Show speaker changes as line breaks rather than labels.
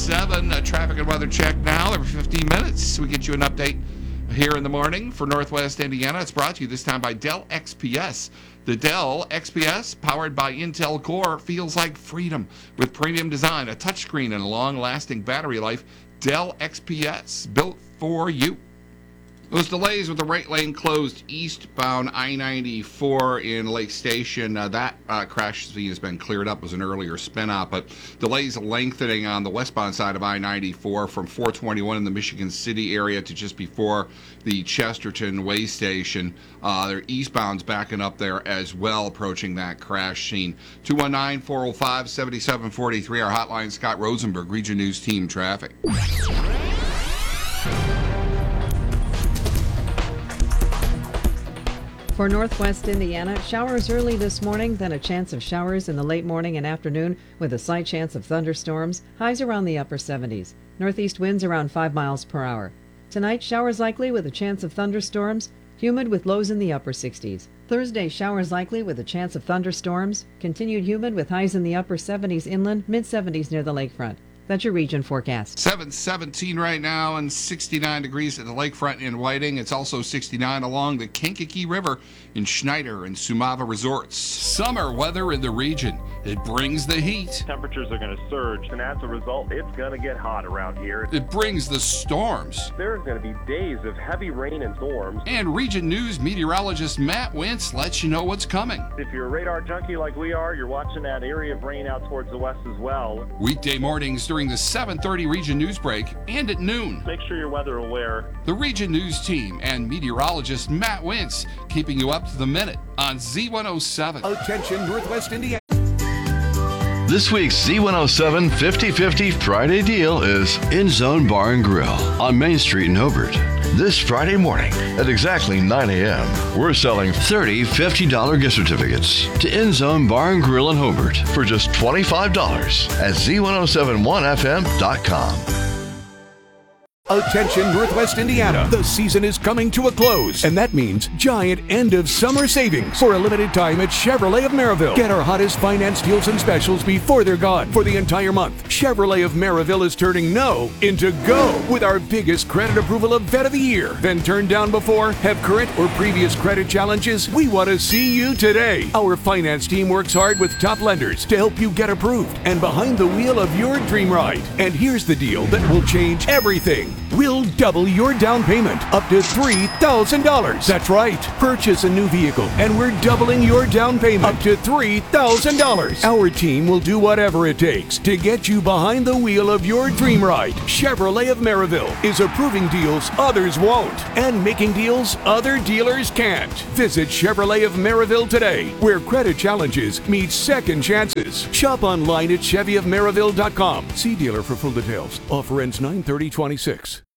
7, traffic and weather check now. Every 15 minutes, we get you an update here in the morning for Northwest Indiana. It's brought to you this time by Dell XPS. The Dell XPS, powered by Intel Core, feels like freedom. With premium design, a touchscreen, and a long-lasting battery life, Dell XPS, built for you. Those delays with the right lane closed eastbound I-94 in Lake Station, that crash scene has been cleared up. It was an earlier spin-out, but delays lengthening on the westbound side of I-94 from 421 in the Michigan City area to just before the Chesterton Way Station. They're eastbound's backing up there as well, approaching that crash scene. 219-405-7743, our hotline. Scott Rosenberg, Region News Team Traffic.
For Northwest Indiana, showers early this morning, then a chance of showers in the late morning and afternoon with a slight chance of thunderstorms, highs around the upper 70s. Northeast winds around 5 miles per hour. Tonight, showers likely with a chance of thunderstorms, humid with lows in the upper 60s. Thursday, showers likely with a chance of thunderstorms, continued humid with highs in the upper 70s inland, mid-70s near the lakefront. That's your region forecast.
717 right now and 69 degrees at the lakefront in Whiting. It's also 69 along the Kankakee River in Schneider and Sumava Resorts. Summer weather in the region. It brings the heat.
Temperatures are going to surge, and as a result, it's going to get hot around here.
It brings the storms.
There's going to be days of heavy rain and storms.
And Region News meteorologist Matt Wentz lets you know what's coming.
If you're a radar junkie like we are, you're watching that area of rain out towards the west as well.
Weekday mornings during the 7:30 Region News break and at noon.
Make sure you're weather aware.
The Region News team and meteorologist Matt Wentz keeping you up to the minute on Z107.
Attention, Northwest Indiana.
This week's Z107 50/50 Friday deal is In Zone Bar and Grill on Main Street in Hobart. This Friday morning at exactly 9 a.m., we're selling 30 $50 gift certificates to In Zone Bar and Grill in Hobart for just $25 at Z1071FM.com.
Attention, Northwest Indiana. The season is coming to a close, and that means giant end of summer savings for a limited time at Chevrolet of Maryville. Get our hottest finance deals and specials before they're gone. For the entire month, Chevrolet of Maryville is turning no into go with our biggest credit approval event of the year. Been turned down before? Have current or previous credit challenges? We want to see you today. Our finance team works hard with top lenders to help you get approved and behind the wheel of your dream ride. And here's the deal that will change everything. We'll double your down payment up to $3,000. That's right. Purchase a new vehicle and we're doubling your down payment up to $3,000. Our team will do whatever it takes to get you behind the wheel of your dream ride. Chevrolet of Maryville is approving deals others won't and making deals other dealers can't. Visit Chevrolet of Maryville today, where credit challenges meet second chances. Shop online at ChevyofMaryville.com. See dealer for full details. Offer ends 9/30/26.